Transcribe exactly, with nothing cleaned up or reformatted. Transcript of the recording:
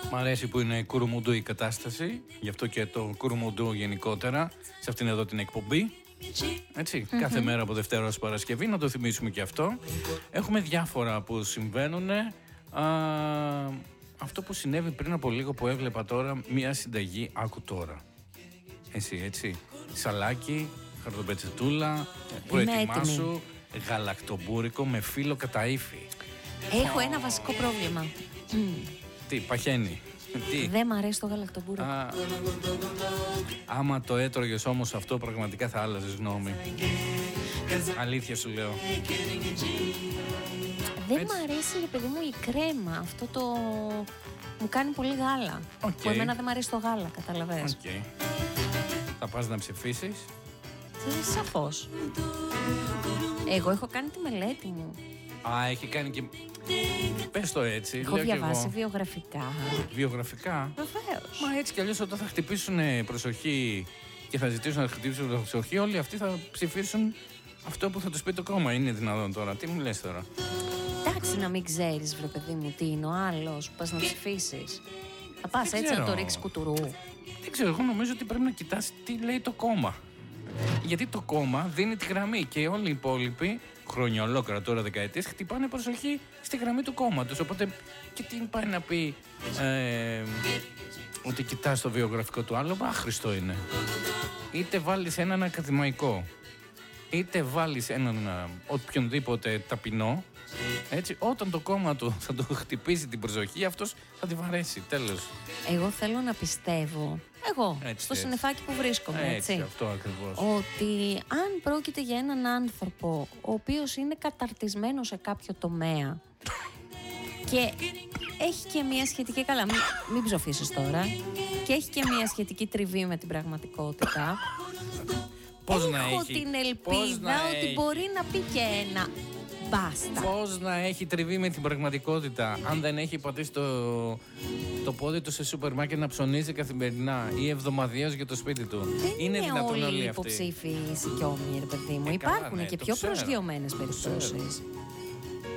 Μ' αρέσει που είναι κουρούμουντου η κατάσταση, γι' αυτό και το κουρούμουντου γενικότερα σε αυτήν εδώ την εκπομπή. Έτσι, mm-hmm. κάθε μέρα από Δευτέρα ως Παρασκευή, να το θυμίσουμε και αυτό. Έχουμε διάφορα που συμβαίνουν. Α, αυτό που συνέβη πριν από λίγο που έβλεπα τώρα, μια συνταγή, άκου τώρα. Εσύ, έτσι, σαλάκι, χαρτοπετσετούλα, προετοιμάσου γαλακτομπούρικο με φύλλο κατά ύφη. Έχω oh. ένα βασικό πρόβλημα. Mm. Τι, παχαίνει. Τι? Δεν μ' αρέσει το γαλακτομπούρικο. Α, άμα το έτρωγες όμως αυτό, πραγματικά θα άλλαζες γνώμη. Αλήθεια σου λέω. Δεν μ' αρέσει, ρε παιδί μου, η κρέμα. Αυτό το... μου κάνει πολύ γάλα. Okay. Που εμένα δεν μ' αρέσει το γάλα, καταλαβαίνεις. Okay. Θα πας να ψηφίσεις? Σαφώς. Εγώ έχω κάνει τη μελέτη μου. Α, έχει κάνει και... Πες το έτσι. Έχω λέω διαβάσει εγώ. βιογραφικά. Βιογραφικά. Βεβαίως. Μα έτσι κι αλλιώς όταν θα χτυπήσουν προσοχή και θα ζητήσουν να χτυπήσουν προσοχή, όλοι αυτοί θα ψηφίσουν αυτό που θα τους πει το κόμμα. Είναι δυνατόν τώρα? Τι μου λες τώρα? Εντάξει, να μην ξέρεις, βρε παιδί μου, τι είναι ο άλλος που πας να ψηφίσεις. Θα πας έτσι να το ρίξεις κουτουρού? Δεν ξέρω, εγώ νομίζω ότι πρέπει να κοιτάς τι λέει το κόμμα. Γιατί το κόμμα δίνει τη γραμμή και όλοι οι υπόλοιποι, χρόνια ολόκληρα τώρα, δεκαετίες, χτυπάνε προσοχή στη γραμμή του κόμματος. Οπότε και τι πάει να πει ε, ότι κοιτάς το βιογραφικό του άλλου, άχρηστο είναι. Είτε βάλεις έναν ακαδημαϊκό, είτε βάλεις έναν οποιονδήποτε ταπεινό, έτσι, όταν το κόμμα του θα το χτυπήσει την προσοχή, αυτός θα τη βαρέσει, τέλος. Εγώ θέλω να πιστεύω, εγώ, έτσι, στο έτσι. συννεφάκι που βρίσκομαι, έτσι, έτσι, αυτό ακριβώς. ότι αν πρόκειται για έναν άνθρωπο ο οποίος είναι καταρτισμένος σε κάποιο τομέα και έχει και μια σχετική, καλά, μην, μην ψοφήσεις τώρα, και έχει και μια σχετική τριβή με την πραγματικότητα, Πώς έχω να έχει, την ελπίδα ότι έχει. μπορεί να πει και ένα μπάστα. Πώς να έχει τριβή με την πραγματικότητα αν δεν έχει πατήσει το, το πόδι του σε σούπερ μάρκετ να ψωνίζει καθημερινά ή εβδομαδιαίως για το σπίτι του? Δεν είναι είναι δυνατόν όλοι οι όλοι αυτοί? υποψήφοι σικιόμοι, ρε παιδί μου. Ε, Υπάρχουν καλά, ναι, και το πιο ξέρω. προσγειωμένες περιπτώσεις.